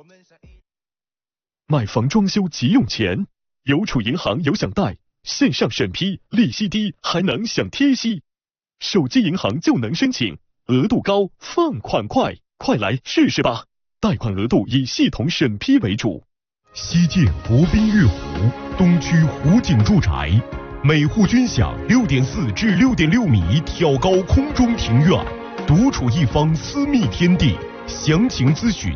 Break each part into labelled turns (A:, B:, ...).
A: 买房装修急用钱，邮储银行有享贷，线上审批，利息低，还能享贴息。手机银行就能申请，额度高，放款快，快来试试吧！贷款额度以系统审批为主。
B: 西建国宾悦湖东区湖景住宅，每户均享6.4至6.6米挑高空中庭院，独处一方私密天地。详情咨询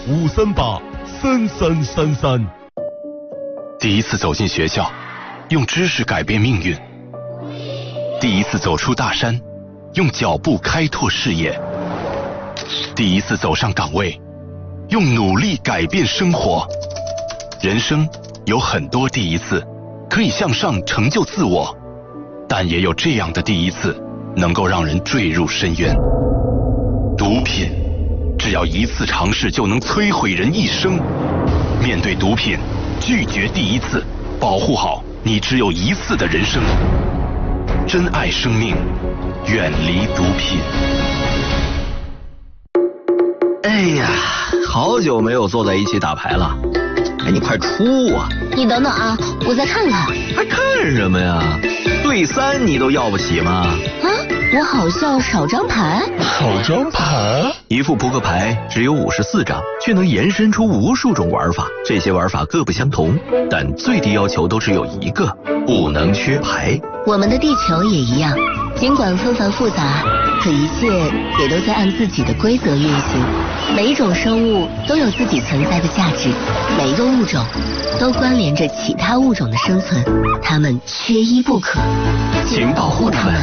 B: 5383333。
C: 第一次走进学校，用知识改变命运；第一次走出大山，用脚步开拓视野；第一次走上岗位，用努力改变生活。人生有很多第一次，可以向上成就自我，但也有这样的第一次，能够让人坠入深渊。毒品，只要一次尝试就能摧毁人一生。面对毒品，拒绝第一次，保护好你只有一次的人生。珍爱生命，远离毒品。
D: 哎呀，好久没有坐在一起打牌了。哎，你快出啊！
E: 你等等啊，我再看看。
D: 还看什么呀？对3你都要不起吗？
E: 啊，我好像少张牌。
A: 少张牌？
D: 一副扑克牌只有54张，却能延伸出无数种玩法。这些玩法各不相同，但最低要求都只有一个：不能缺牌。
E: 我们的地球也一样，尽管纷繁复杂，可一切也都在按自己的规则运行。每一种生物都有自己存在的价值，每一个物种都关联着其他物种的生存，它们缺一不可，
C: 请保护它们。